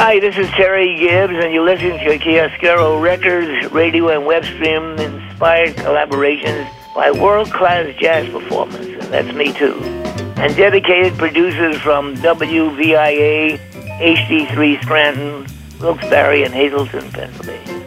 Hi, this is Terry Gibbs, and you're listening to Chiaroscuro Records, radio and web stream inspired collaborations by world-class jazz performers. And that's me, too. And dedicated producers from WVIA, HD3 Scranton, Wilkes-Barre, and Hazleton, Pennsylvania.